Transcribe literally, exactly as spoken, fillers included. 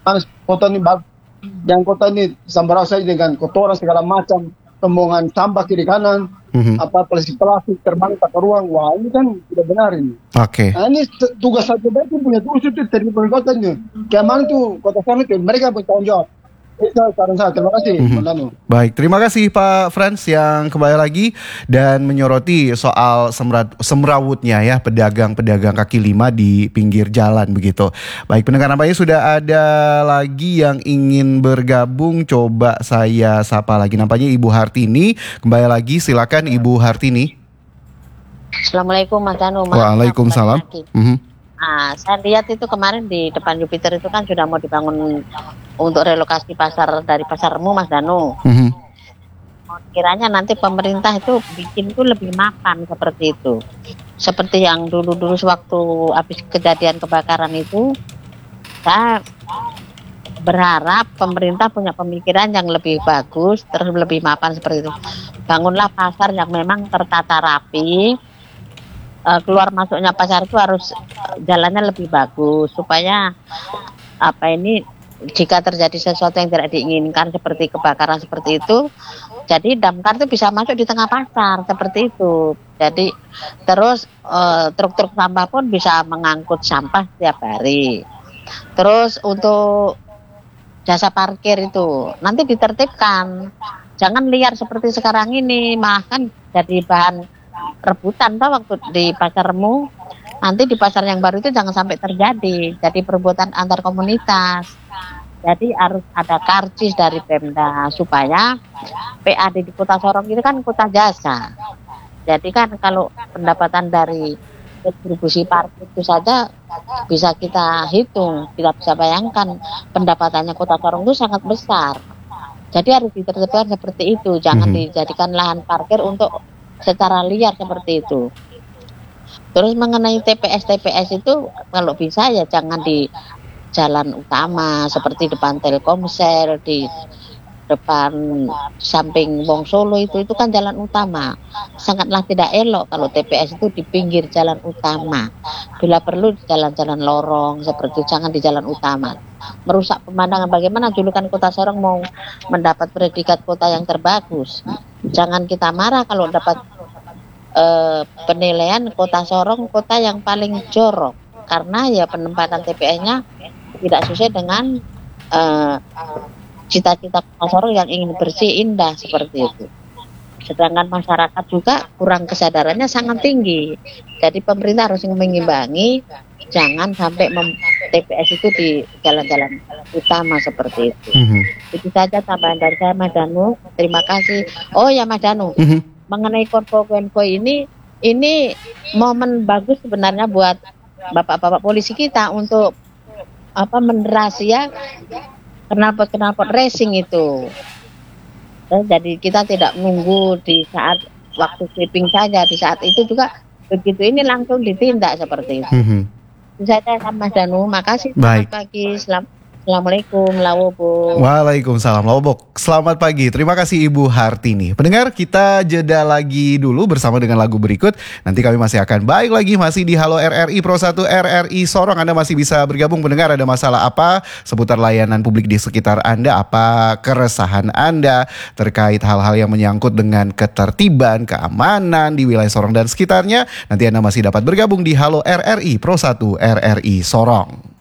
kota ini bag- yang kota ini sambarasa dengan kotoran segala macam, pembuangan sampah kiri kanan, Mhm. apa plastik-plastik terbang tak ke ruang. Wah ini kan tidak benar ini. Oke. Nah, ini t- tugas satu baik itu punya tugas itu dari pemerintah kotanya. Kayak mana tuh kota sana itu mereka bertanggung jawab. Itu saran saya. Terima kasih, Mhm. Bang Danu. Baik, terima kasih Pak Frans yang kembali lagi dan menyoroti soal semra- semrawutnya ya pedagang-pedagang kaki lima di pinggir jalan begitu. Baik, pendengar nampaknya sudah ada lagi yang ingin bergabung. Coba saya sapa lagi. Nampaknya Ibu Hartini. Kembali lagi, silakan Ibu Hartini. Assalamualaikum Mas Danu. Maaf, Waalaikumsalam. lagi. Mhm. Nah, saya lihat itu kemarin di depan Jupiter itu kan sudah mau dibangun untuk relokasi pasar dari pasarmu Mas Danu. Mhm. Kiranya nanti pemerintah itu bikin itu lebih mapan seperti itu. Seperti yang dulu-dulu sewaktu habis kejadian kebakaran itu, saya berharap pemerintah punya pemikiran yang lebih bagus, terus lebih mapan seperti itu. Bangunlah pasar yang memang tertata rapi. Uh, keluar masuknya pasar itu harus uh, jalannya lebih bagus supaya apa ini jika terjadi sesuatu yang tidak diinginkan seperti kebakaran seperti itu, jadi damkar itu bisa masuk di tengah pasar seperti itu. Jadi terus uh, truk-truk sampah pun bisa mengangkut sampah setiap hari. Terus untuk jasa parkir itu nanti ditertibkan, jangan liar seperti sekarang ini, malah kan jadi bahan rebutan toh waktu di pasarmu. Nanti di pasar yang baru itu jangan sampai terjadi jadi perbuatan antar komunitas. Jadi harus ada karcis dari Pemda supaya P A D di Kota Sorong itu kan kota jasa. Jadi kan kalau pendapatan dari distribusi parkir itu saja bisa kita hitung, kita bisa bayangkan pendapatannya Kota Sorong itu sangat besar. Jadi harus ditertibkan seperti itu, jangan Mhm. dijadikan lahan parkir untuk secara liar seperti itu. Terus mengenai T P S T P S itu kalau bisa ya jangan di jalan utama seperti depan Telkomsel, di depan samping Wong Solo itu itu kan jalan utama. Sangatlah tidak elok kalau T P S itu di pinggir jalan utama. Bila perlu di jalan-jalan lorong seperti itu, jangan di jalan utama. Merusak pemandangan. Bagaimana julukan Kota Sorong mau mendapat predikat kota yang terbagus. Jangan kita marah kalau dapat uh, penilaian Kota Sorong kota yang paling jorok karena ya penempatan T P S-nya tidak sesuai dengan uh, cita-cita Kota Sorong yang ingin bersih indah seperti itu. Sedangkan masyarakat juga kurang kesadarannya sangat tinggi. Jadi pemerintah harus mengimbangi, jangan sampai mem- T P S itu di jalan-jalan utama seperti itu. Mhm. Itu saja tambahan dari saya Mas Danu. Terima kasih. Oh ya Mas Danu, Mhm. mengenai Korpo Kenko ini, ini momen bagus sebenarnya buat bapak-bapak polisi kita untuk apa menerasia knalpot-knalpot racing itu. Eh, jadi kita tidak menunggu di saat waktu sweeping saja, di saat itu juga begitu ini langsung ditindak seperti itu. Mhm. Itu saja Mas Danu. Makasih. Baik. Selamat pagi. Selam- Assalamualaikum. Lawobo. Waalaikumsalam Lobok. Selamat pagi. Terima kasih Ibu Hartini. Pendengar, kita jeda lagi dulu bersama dengan lagu berikut. Nanti kami masih akan balik lagi masih di Halo R R I Pro satu R R I Sorong. Anda masih bisa bergabung. Pendengar, ada masalah apa seputar layanan publik di sekitar Anda? Apa keresahan Anda terkait hal-hal yang menyangkut dengan ketertiban, keamanan di wilayah Sorong dan sekitarnya? Nanti Anda masih dapat bergabung di Halo R R I Pro satu R R I Sorong.